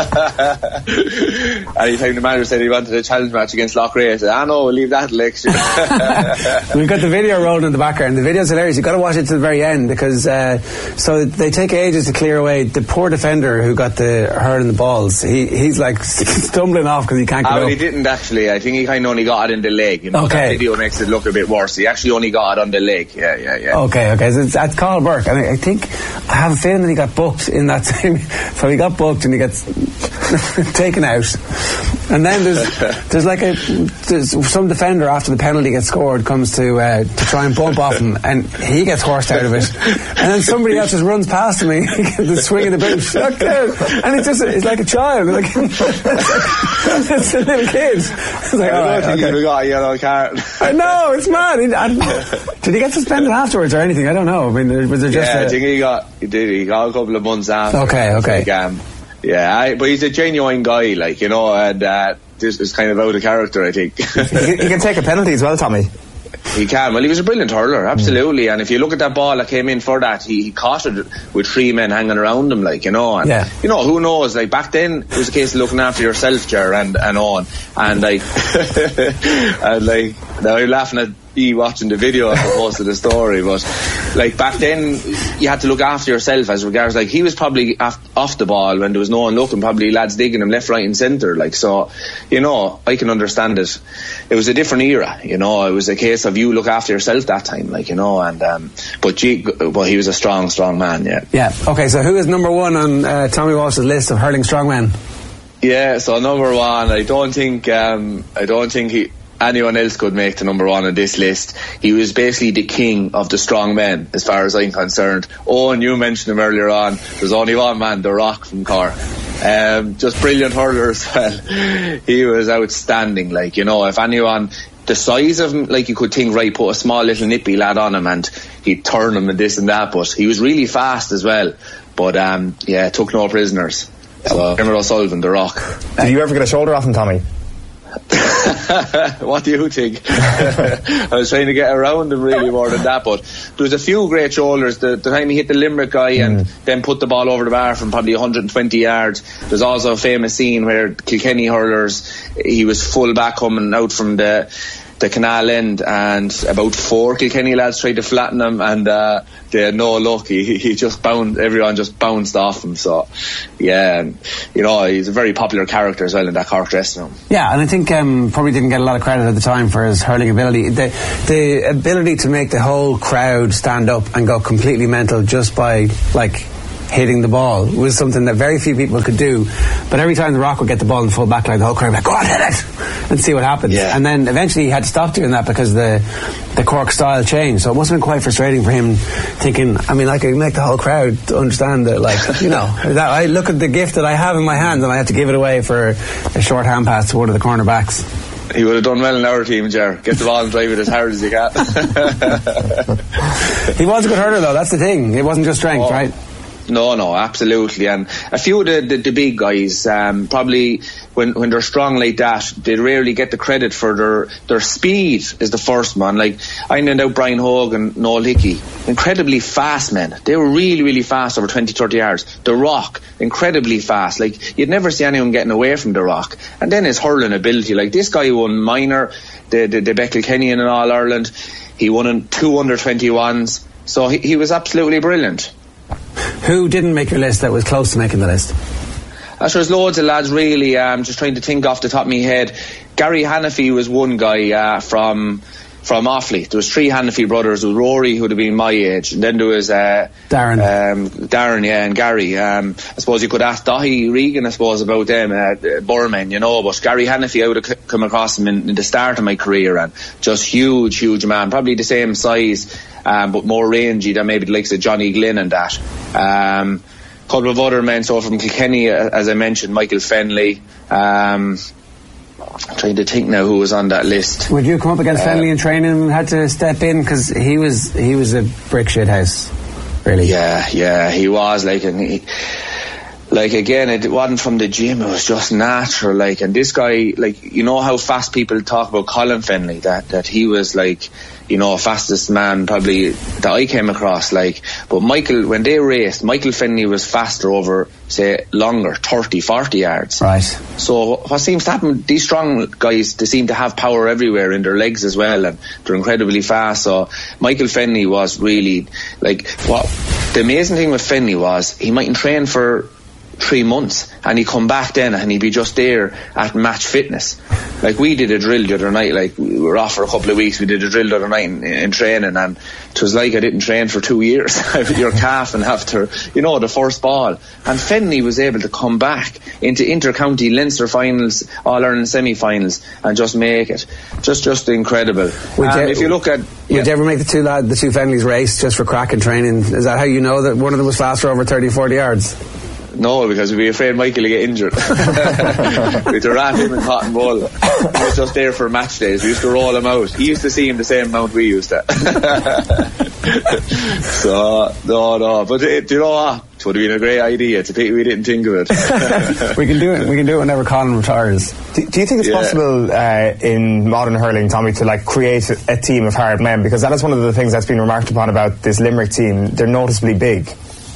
Anytime the manager said he wanted a challenge match against Loughrea, I said, ah no, we'll leave that till next year. We've got the video rolling in the background. The video's hilarious. You've got to watch it to the very end, because uh, so they take ages to clear away the poor defender who got the hurling the balls. He he's like stumbling off because he can't get oh, up. He didn't actually. I think he kind of only got it in the leg. You know, okay. That video makes it look a bit worse. He actually only got it on the leg. Yeah, yeah, yeah. Okay, okay. So it's at Carl Burke. I mean, I think I have a feeling that he got booked in that same. So he got booked and he gets taken out. And then there's there's like a there's some defender after the penalty gets scored comes to uh, to try and bump off him, and he gets horsed out of it. And then somebody else just runs past him. He gets the swing of the boot, and it's just it's like a child, like it's a little kid. It's like, I oh, don't think okay. he got a yellow card. I know, it's mad. He, I don't know. Did he get suspended afterwards or anything? I don't know. I mean, was there just? Yeah, a, I think he got he did. He got a couple of months after. Okay, okay. Like, um, yeah, I, but he's a genuine guy, like, you know, and uh, this is kind of out of character, I think. he, he can take a penalty as well, Tommy. He can. Well, he was a brilliant hurler, absolutely. Mm. And if you look at that ball that came in for that, he, he caught it with three men hanging around him, like, you know. And, yeah. you know, who knows? Like, back then, it was a case of looking after yourself, Ger, and, and on. And, like, and, like, now you're laughing at me watching the video as opposed to the story, but, like, back then, you had to look after yourself as regards, like, he was probably off, off the ball when there was no one looking, probably lads digging him left, right, and centre, like, so, you know, I can understand it. It was a different era, you know. It was a case of you look after yourself that time, like, you know, and um, but gee, well, he was a strong, strong man, yeah. Yeah. Okay, so who is number one on uh, Tommy Walsh's list of hurling strongmen? Yeah, so number one, I don't think, um, I don't think he, anyone else could make the number one on this list. He was basically the king of the strong men, as far as I'm concerned. Oh, and you mentioned him earlier on. There's only one man, The Rock from Cork. Um, just brilliant hurler as well. He was outstanding, like, you know, if anyone, the size of him, like, you could think, right, put a small little nippy lad on him and he'd turn him and this and that, but he was really fast as well. But um, yeah, took no prisoners. So, Emma O'Sullivan, The Rock. Did you ever get a shoulder off him, Tommy? What do you think? I was trying to get around him really more than that, but there was a few great shoulders. The, the time he hit the Limerick guy mm. and then put the ball over the bar from probably one hundred twenty yards. There's also a famous scene where Kilkenny hurlers, he was full back coming out from the the canal end, and about four Kilkenny lads tried to flatten him, and uh, they had no luck. He, he just bounced, everyone just bounced off him. So, yeah, and, you know, he's a very popular character as well in that Cork dressing room. Yeah, and I think um, probably didn't get a lot of credit at the time for his hurling ability. The, the ability to make the whole crowd stand up and go completely mental just by, like, hitting the ball was something that very few people could do. But every time The Rock would get the ball in the full back line, the whole crowd would be like, go on, hit it, and see what happens. Yeah. And then eventually he had to stop doing that because the the Cork style changed. So it must have been quite frustrating for him, thinking, I mean, I could make the whole crowd understand that, like, you know, that I look at the gift that I have in my hand and I have to give it away for a short hand pass to one of the cornerbacks. He would have done well in our team, Ger. Get the ball and drive it as hard as you can. He was a good hurler, though. That's the thing. It wasn't just strength, oh. right? No, no, absolutely. And a few of the, the, the big guys, um, probably when, when they're strong like that, they rarely get the credit for their, their speed is the first man. Like, I named out Brian Hogan, Noel Hickey, incredibly fast men. They were really, really fast over twenty, thirty yards. The Rock, incredibly fast. Like, you'd never see anyone getting away from The Rock. And then his hurling ability, like, this guy won minor, the, the, the Beckle-Kenny in an All-Ireland. He won in two under twenty-ones. So he, he was absolutely brilliant. Who didn't make your list that was close to making the list? Uh, sure, there's loads of lads really. Um, just trying to think off the top of my head. Gary Hannafy was one guy uh, from from Offaly. There was three Hannafy brothers. There was Rory, who would have been my age, and then there was uh, Darren. Um, Darren, yeah, and Gary. Um, I suppose you could ask Dahi Regan, I suppose, about them, uh, Burman, you know. But Gary Hannafy, I would have c- come across him in, in the start of my career, and just huge, huge man. Probably the same size, um, but more rangy than maybe the likes of Johnny Glynn and that. Um, couple of other men, so from Kilkenny, as I mentioned, Michael Fenley. Um, I'm trying to think now who was on that list. Would you come up against uh, Fenley in training and had to step in? Because he was he was a brick shit house, really. Yeah, yeah, he was like, and he, like again, it wasn't from the gym; it was just natural. Like, and this guy, like, you know how fast people talk about Colin Fenley, that that he was like, you know, fastest man probably that I came across. Like, but Michael, when they raced, Michael Fenley was faster over, say, longer, thirty, forty yards. Right. So what seems to happen, these strong guys, they seem to have power everywhere in their legs as well, and they're incredibly fast. So Michael Fenley was really, like, what the amazing thing with Fenley was he mightn't train for three months and he'd come back then and he'd be just there at match fitness. Like, we did a drill the other night, like, we were off for a couple of weeks, we did a drill the other night in, in training, and it was like I didn't train for two years. Your calf and after, you know, the first ball. And Fenley was able to come back into inter-county Leinster finals, All-Ireland semi-finals, and just make it. Just just incredible. Would um, you, if you look at... Would you ever make the two lad, the two Fenleys race just for crack and training? Is that how you know that one of them was faster over thirty, forty yards? No, because we'd be afraid Michael would get injured. We'd have to wrap him in cotton wool. He was just there for match days. We used to roll him out. He used to see him the same amount we used to. So, no, no. But it, you know what? It would have been a great idea. It's a pity we didn't think of it. We can do it. We can do it whenever Colin retires. Do, do you think it's Yeah. possible uh, in modern hurling, Tommy, to like create a, a team of hard men? Because that is one of the things that's been remarked upon about this Limerick team. They're noticeably big.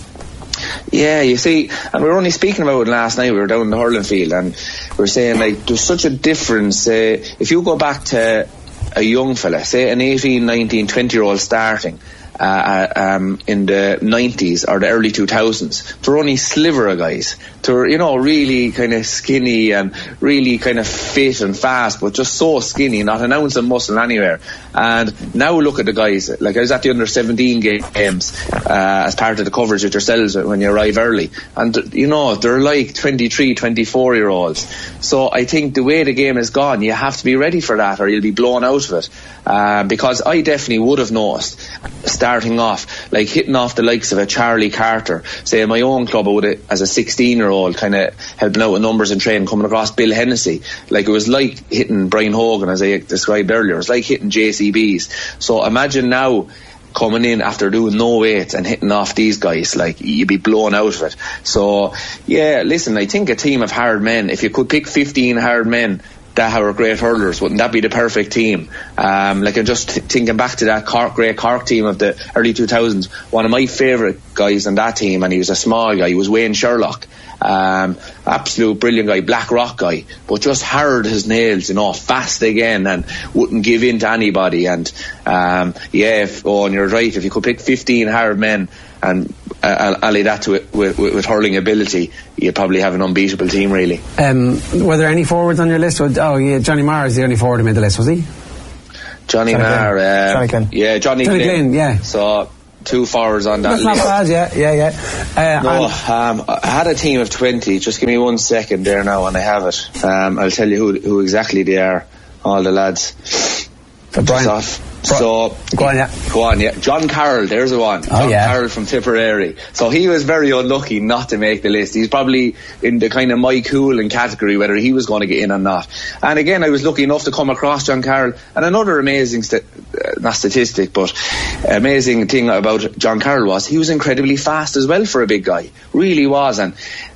Yeah, you see, and we were only speaking about it last night. We were down in the hurling field, and we were saying, like, there's such a difference. Uh, if you go back to a young fella, say an eighteen, nineteen, twenty year old starting uh, um, in the nineties or the early two thousands, there were only sliver of guys. They were, you know, really kind of skinny and really kind of fit and fast, but just so skinny, not an ounce of muscle anywhere. And now look at the guys. Like, I was at the under seventeen games uh, as part of the coverage with yourselves when you arrive early, and you know, they're like twenty-three, twenty-four year olds. So I think the way the game has gone, you have to be ready for that, or you'll be blown out of it. Uh, because I definitely would have noticed starting off, like hitting off the likes of a Charlie Carter. Say in my own club, I would have, as a sixteen year old, kind of helping out with numbers and training, coming across Bill Hennessy. Like, it was like hitting Brian Hogan, as I described earlier. It was like hitting J C Bs. So imagine now coming in after doing no weights and hitting off these guys, like, you'd be blown out of it. So yeah, listen, I think a team of hard men, if you could pick fifteen hard men that are great hurlers, wouldn't that be the perfect team? Um, like, I'm just th- thinking back to that Cork, great Cork team of the early two thousands. One of my favourite guys on that team, and he was a small guy, he was Wayne Sherlock. Um, absolute brilliant guy, Black Rock guy, but just hard as nails, you know, fast again, and wouldn't give in to anybody. And um, yeah, if, oh, and you're right, if you could pick fifteen hard men and uh, ally that to it with, with, with hurling ability, you'd probably have an unbeatable team, really. Um, were there any forwards on your list? Oh yeah, Johnny Marr is the only forward who made the list, was he? Johnny, Johnny Marr, uh, Johnny Glynn. Yeah, Johnny, Johnny Glynn. Glynn, yeah. So two forwards on that That's list. not bad, yeah, yeah, yeah. Uh, no, um, I had a team of twenty. Just give me one second there now, and I have it. Um, I'll tell you who who exactly they are. All the lads. Brian. Off. So go on, yeah. Go on, yeah. John Carroll, there's the one. Oh, John yeah. Carroll from Tipperary. So he was very unlucky not to make the list. He's probably in the kind of Mike Hoolan category, whether he was going to get in or not. And again, I was lucky enough to come across John Carroll. And another amazing, st- uh, not statistic, but amazing thing about John Carroll was he was incredibly fast as well for a big guy. Really was. And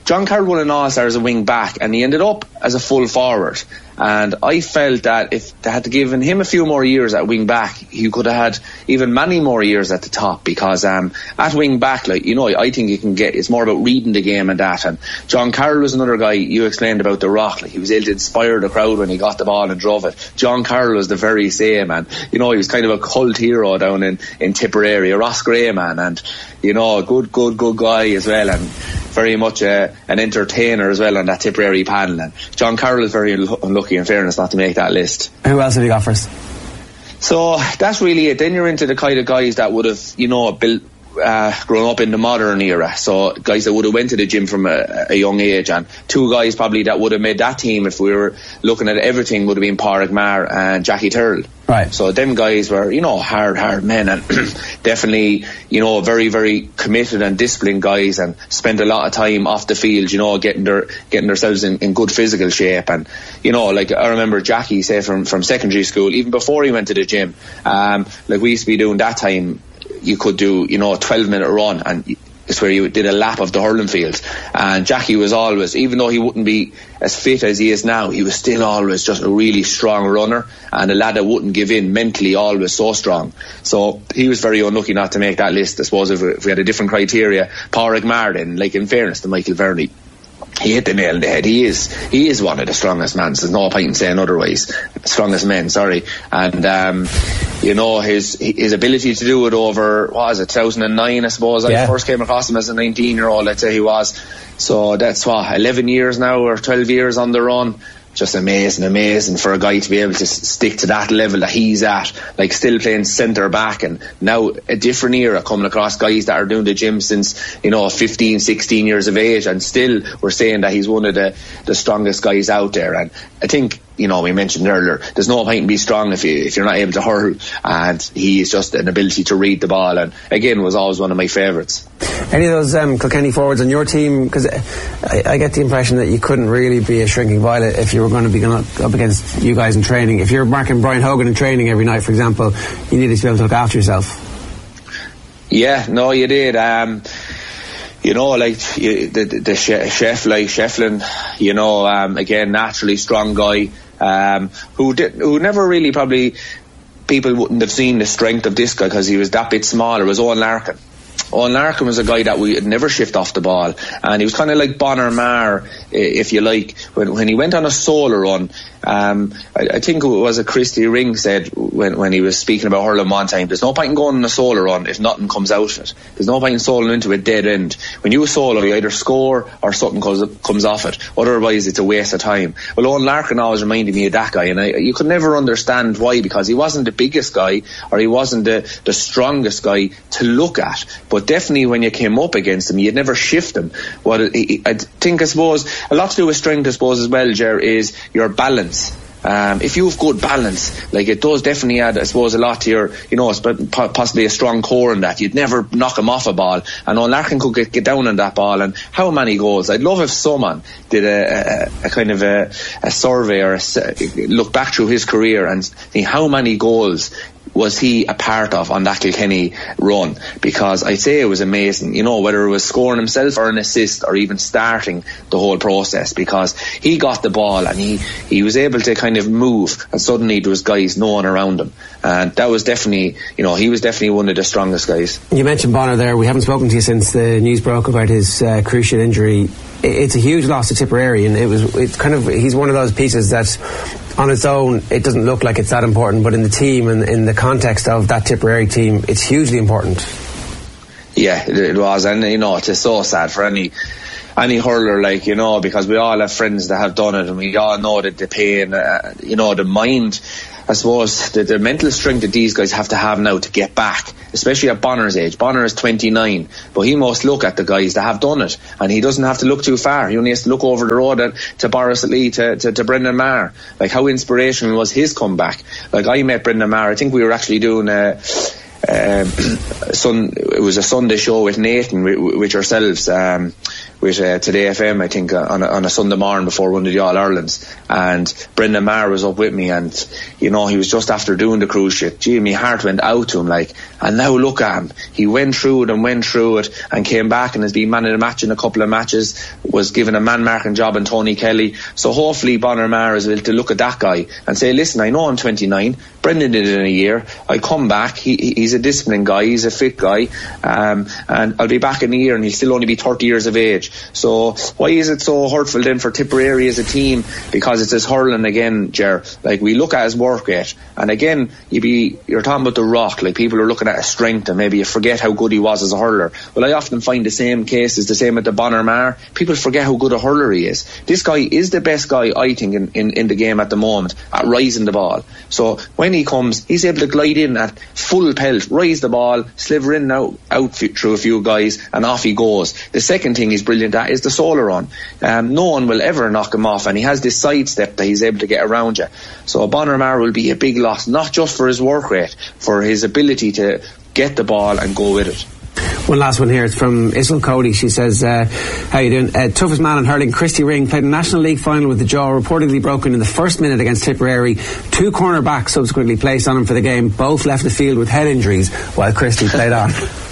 John Carroll won an All-Star as a wing back, and he ended up as a full forward. And I felt that if they had to give him a few more years at wing back, he could have had even many more years at the top, because um, at wing back, like, you know, I think you can get, it's more about reading the game and that. And John Carroll was another guy, you explained about the Rock, like he was able to inspire the crowd when he got the ball and drove it. John Carroll was the very same, and you know, he was kind of a cult hero down in, in Tipperary, a Ross Gray man, and you know, a good, good, good guy as well, and very much a, an entertainer as well on that Tipperary panel. And John Carroll is very unlucky, in fairness, not to make that list. Who else have you got for us? So that's really it. Then you're into the kind of guys that would have, you know, built, uh, grown up in the modern era. So guys that would have went to the gym from a, a young age, and two guys probably that would have made that team if we were looking at everything would have been Pádraig Maher and Jackie Turrell. Right. So them guys were, you know, hard, hard men, and definitely, you know, very, very committed and disciplined guys, and spent a lot of time off the field, you know, getting their getting themselves in, in good physical shape. And you know, like I remember Jackie, say from from secondary school, even before he went to the gym, um, like we used to be doing that time. You could do, you know, a twelve minute run, and it's where you did a lap of the hurling field. And Jackie was always, even though he wouldn't be as fit as he is now, he was still always just a really strong runner, and a lad that wouldn't give in, mentally always so strong. So he was very unlucky not to make that list. I suppose if we, if we had a different criteria, Pádraig Maher, then, like in fairness to Michael Verney, he hit the nail on the head. He is he is one of the strongest men. There's no point in saying otherwise. Strongest men, sorry. And um, you know, his his ability to do it over, what was it, two thousand nine, I suppose. Yeah. I first came across him as a nineteen year old, let's say he was. So that's what, eleven years now, or twelve years on the run. Just amazing, amazing for a guy to be able to stick to that level that he's at, like still playing centre back, and now a different era, coming across guys that are doing the gym since, you know, fifteen, sixteen years of age, and still we're saying that he's one of the, the strongest guys out there. And I think, you know, we mentioned earlier, there's no point in being strong if, you, if you're not able to hurl, and he is just an ability to read the ball, and again was always one of my favourites. Any of those um, Kilkenny forwards on your team, because I, I get the impression that you couldn't really be a shrinking violet if you were going to be going up, up against you guys in training. If you're marking Brian Hogan in training every night, for example, you needed to be able to look after yourself. Yeah, no, you did. Um, you know, like you, the, the, the chef, like Shefflin, you know, um, again, naturally strong guy, um, who did, who never really probably, people wouldn't have seen the strength of this guy because he was that bit smaller, was Owen Larkin. Owen Larkin was a guy that we had never shift off the ball, and he was kind of like Bonner Maher, if you like, when, when he went on a solo run. Um, I, I think it was a Christy Ring said when, when he was speaking about hurling one time, there's no point in going on a solo run if nothing comes out of it. There's no point in soloing into a dead end. When you solo, you either score or something comes, comes off it. Otherwise, it's a waste of time. Well, Owen Larkin always reminded me of that guy, and I, you could never understand why, because he wasn't the biggest guy, or he wasn't the, the strongest guy to look at. But definitely when you came up against him, you'd never shift him. What I think, I suppose, a lot to do with strength, I suppose, as well, Ger, is your balance. Um, if you have good balance, like it does definitely add, I suppose, a lot to your, you know, possibly a strong core in that. You'd never knock him off a ball. And O'Larkin could get, get down on that ball. And how many goals? I'd love if someone did a, a, a kind of a, a survey or a, look back through his career and see how many goals was he a part of on that Kilkenny run, because I'd say it was amazing, you know, whether it was scoring himself or an assist or even starting the whole process, because he got the ball and he, he was able to kind of move, and suddenly there was guys no one around him, and that was definitely, you know, he was definitely one of the strongest guys. You mentioned Bonner there. We haven't spoken to you since the news broke about his uh, cruciate injury. It's a huge loss to Tipperary, and it was it's kind of he's one of those pieces that on its own it doesn't look like it's that important, but in the team and in the context of that Tipperary team, it's hugely important. Yeah, it was, and you know, it's so sad for any any hurler, like, you know, because we all have friends that have done it, and we all know that the pain, uh, you know, the mind, I suppose, the, the mental strength that these guys have to have now to get back, especially at Bonner's age. Bonner is twenty-nine, but he must look at the guys that have done it, and he doesn't have to look too far. He only has to look over the road at, to Boris Lee, to, to, to Brendan Maher. Like, how inspirational was his comeback? Like, I met Brendan Maher, I think we were actually doing a, um, sun, it was a Sunday show with Nathan, with, with yourselves, um, with uh, Today F M, I think, uh, on, a, on a Sunday morning before one of the All-Irelands, and Brendan Maher was up with me, and you know, he was just after doing the cruise ship. Gee, my heart went out to him, like, and now look at him. He went through it and went through it and came back and has been man of the match in a couple of matches, was given a man marking job in Tony Kelly. So hopefully Bonner Maher is able to look at that guy and say, listen, I know I'm twenty-nine, Brendan did it in a year, I come back, he, he's a disciplined guy, he's a fit guy, um, and I'll be back in a year and he'll still only be thirty years of age. So why is it so hurtful then for Tipperary as a team? Because it's his hurling again, Ger. Like, we look at his work rate, and again, you be, you're talking about the rock, like people are looking at his strength and maybe you forget how good he was as a hurler. Well, I often find the same case is the same with the Bonner Maher. People forget how good a hurler he is. This guy is the best guy, I think, in, in, in the game at the moment at rising the ball. So when he comes, he's able to glide in at full pelt, rise the ball, sliver in and out, out through a few guys, and off he goes. The second thing he's brilliant at is the solo run. Um, no one will ever knock him off, and he has this sidestep that he's able to get around you. So Bonner Maher will be a big loss, not just for his work rate, for his ability to get the ball and go with it. One last one here. It's from Isle Cody. She says, uh, how you doing? Uh, toughest man in hurling, Christy Ring, played a National League final with the jaw reportedly broken in the first minute against Tipperary. Two cornerbacks subsequently placed on him for the game. Both left the field with head injuries while Christy played on.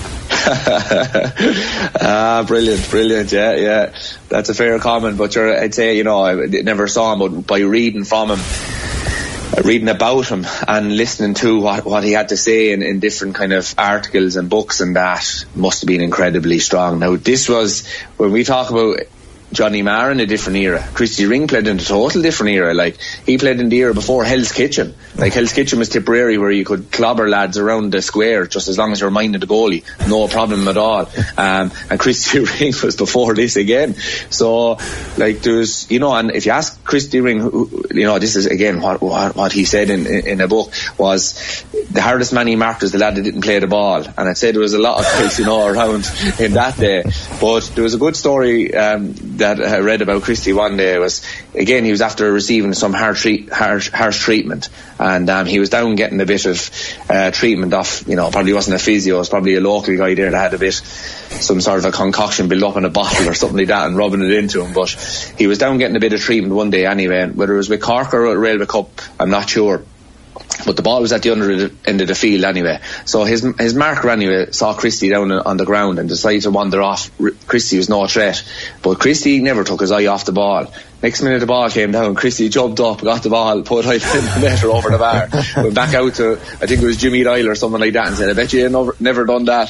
ah, brilliant, brilliant, yeah, yeah. That's a fair comment, but you're, I'd say, you know, I never saw him, but by reading from him, reading about him and listening to what, what he had to say in, in different kind of articles and books, and that must have been incredibly strong. Now, this was, when we talk about Johnny Marr in a different era, Christy Ring played in a total different era. Like, he played in the era before Hell's Kitchen. Like, Hell's Kitchen was Tipperary, where you could clobber lads around the square just as long as you were minding the goalie, no problem at all. Um, and Christy Ring was before this again. So, like, there's, you know, and if you ask Christy Ring, who, you know, this is again what what, what he said in, in in a book, was the hardest man he marked was the lad that didn't play the ball. And I'd say there was a lot of guys, you know, around in that day. But there was a good story um, that I read about Christy one day. Was, again, he was after receiving some hard treat, harsh, harsh treatment, and um, he was down getting a bit of uh, treatment off, you know, probably wasn't a physio, it was probably a local guy there that had a bit, some sort of a concoction built up in a bottle or something like that and rubbing it into him. But he was down getting a bit of treatment one day anyway, whether it was with Cork or at Railway Cup, I'm not sure. But the ball was at the under end of the field anyway. So his his marker anyway saw Christy down on the ground and decided to wander off. Christy was no threat, but Christy never took his eye off the ball. Next minute the ball came down, Christy jumped up, got the ball, put it in the net or over the bar, went back out to, I think it was Jimmy Ryle or someone like that, and said, I bet you ain't never, never done that.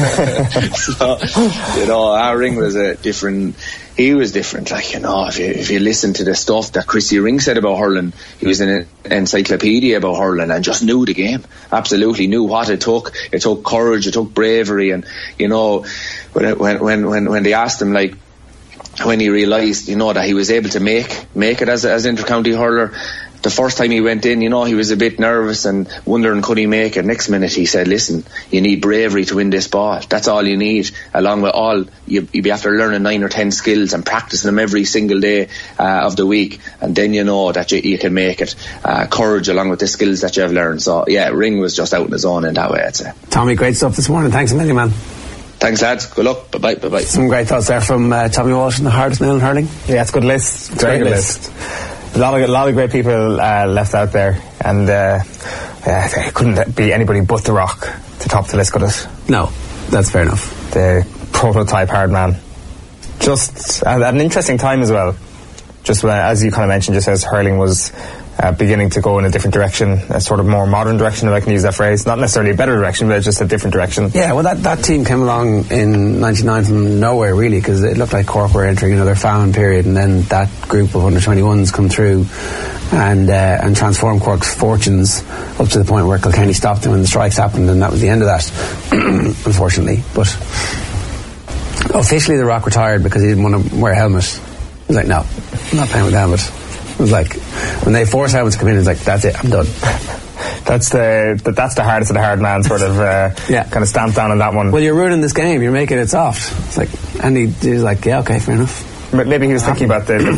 So, you know, our Ring was a different, he was different. Like, you know, if you, if you listen to the stuff that Christy Ring said about hurling, he was in an encyclopedia about hurling and just knew the game. Absolutely knew what it took. It took courage, it took bravery, and, you know, when, when, when, when they asked him, like, when he realised, you know, that he was able to make make it as as inter-county hurler, the first time he went in, you know, he was a bit nervous and wondering could he make it. Next minute he said, listen, you need bravery to win this ball. That's all you need, along with all, you, you'll be after learning nine or ten skills and practicing them every single day uh, of the week, and then you know that you, you can make it. Uh, courage along with the skills that you have learned. So yeah, Ring was just out in his own in that way, I'd say. Tommy, great stuff this morning. Thanks a million, man. Thanks, lads. Good luck. Bye-bye. Bye-bye. Some great thoughts there from uh, Tommy Walsh, the hardest man in hurling. Yeah, it's a good list. It's great a good list. list. A lot of, a lot of great people uh, left out there, and uh, yeah, it couldn't be anybody but The Rock to top the list, could it? No, that's fair enough. The prototype hard man. Just at an interesting time as well. Just uh, as you kind of mentioned, just as hurling was Uh, beginning to go in a different direction, a sort of more modern direction, if I can use that phrase. Not necessarily a better direction, but just a different direction. Yeah, well, that, that team came along in ninety-nine from nowhere, really, because it looked like Cork were entering another famine period, and then that group of under twenty-ones come through and uh, and transform Cork's fortunes up to the point where Kilkenny stopped them when the strikes happened, and that was the end of that, unfortunately. But officially The Rock retired because he didn't want to wear a helmet. He was like, no, I'm not playing with the helmet. It was like, when they forced helmets to come in, it was like, that's it, I'm done. That's the that's the hardest of the hard man, sort of uh, yeah. kind of stamped down on that one. Well, you're ruining this game, you're making it soft. It's like, and he, he was like, yeah, okay, fair enough. But maybe he was thinking about the, the